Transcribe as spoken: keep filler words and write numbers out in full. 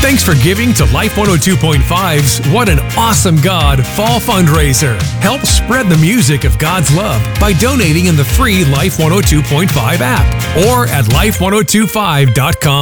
Thanks for giving to Life one oh two point five's What an Awesome God Fall Fundraiser. Help spread the music of God's love by donating in the free Life one oh two point five app or at life ten twenty-five dot com.